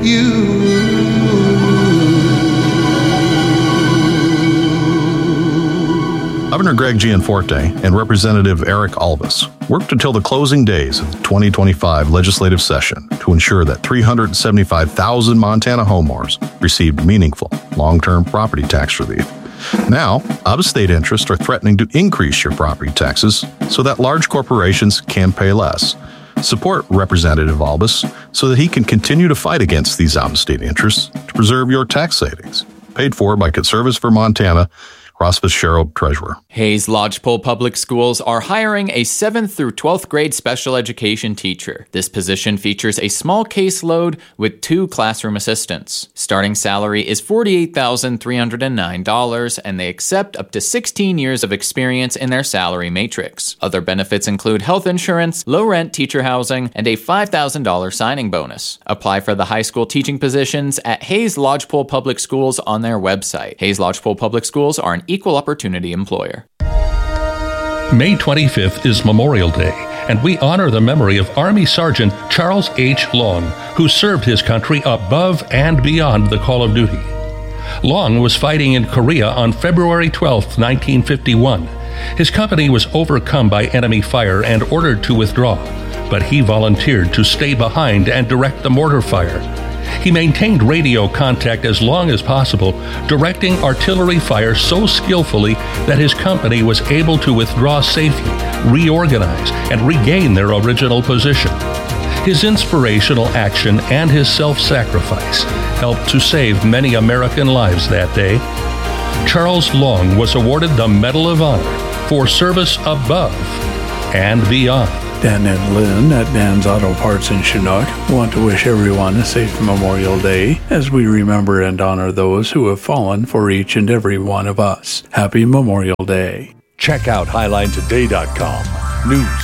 Governor Greg Gianforte and Representative Eric Albus worked until the closing days of the 2025 legislative session to ensure that 375,000 Montana homeowners received meaningful long-term property tax relief. Now, out-of-state interests are threatening to increase your property taxes so that large corporations can pay less. Support Representative Albus so that he can continue to fight against these out-of-state interests to preserve your tax savings. Paid for by Conservatives for Montana, Ross Fitzgerald, Treasurer. Hayes Lodgepole Public Schools are hiring a 7th through 12th grade special education teacher. This position features a small caseload with 2 classroom assistants. Starting salary is $48,309, and they accept up to 16 years of experience in their salary matrix. Other benefits include health insurance, low-rent teacher housing, and a $5,000 signing bonus. Apply for the high school teaching positions at Hayes Lodgepole Public Schools on their website. Hayes Lodgepole Public Schools are an equal opportunity employer. May 25th is Memorial Day, and we honor the memory of Army Sergeant Charles H. Long, who served his country above and beyond the call of duty. Long was fighting in Korea on February 12, 1951. His company was overcome by enemy fire and ordered to withdraw, but he volunteered to stay behind and direct the mortar fire. He maintained radio contact as long as possible, directing artillery fire so skillfully that his company was able to withdraw safely, reorganize, and regain their original position. His inspirational action and his self-sacrifice helped to save many American lives that day. Charles Long was awarded the Medal of Honor for service above and beyond. Dan and Lynn at Dan's Auto Parts in Chinook want to wish everyone a safe Memorial Day as we remember and honor those who have fallen for each and every one of us. Happy Memorial Day. Check out HighlineToday.com. News,